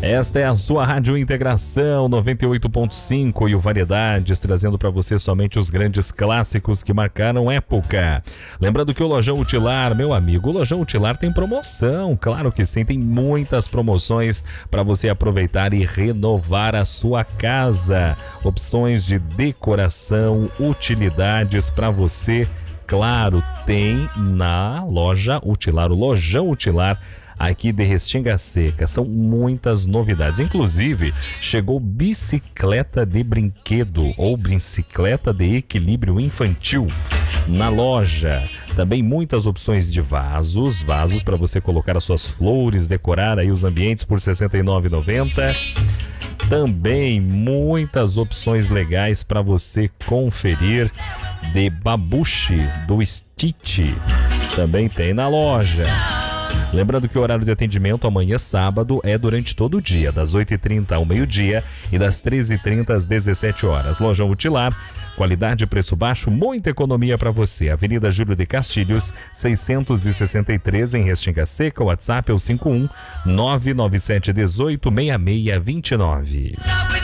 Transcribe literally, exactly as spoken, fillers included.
Esta é a sua Rádio Integração noventa e oito ponto cinco e o Variedades, trazendo para você somente os grandes clássicos que marcaram época. Lembrando que o Lojão Utilar, meu amigo, o Lojão Utilar tem promoção, claro que sim, tem muitas promoções para você aproveitar e renovar a sua casa. Opções de decoração, utilidades para você, claro, tem na loja Utilar, o Lojão Utilar, aqui de Restinga Seca. São muitas novidades. Inclusive, chegou bicicleta de brinquedo ou bicicleta de equilíbrio infantil na loja. Também muitas opções de vasos, vasos para você colocar as suas flores, decorar aí os ambientes por sessenta e nove reais e noventa centavos. Também muitas opções legais para você conferir de babuche do Stitch. Também tem na loja. Lembrando que o horário de atendimento amanhã, sábado, é durante todo o dia, das oito e trinta ao meio-dia e das treze e trinta às dezessete horas. Lojão Utilar, qualidade, preço baixo, muita economia para você. Avenida Júlio de Castilhos, seiscentos e sessenta e três, em Restinga Seca. O WhatsApp é o cinco um nove nove sete um oito seis seis dois nove.